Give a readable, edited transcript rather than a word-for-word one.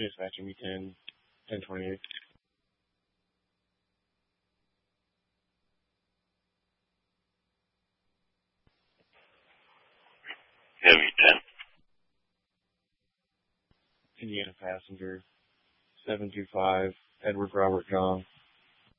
Dispatch me 1028. Heavy 10. Indiana passenger, 725, Edward Robert John.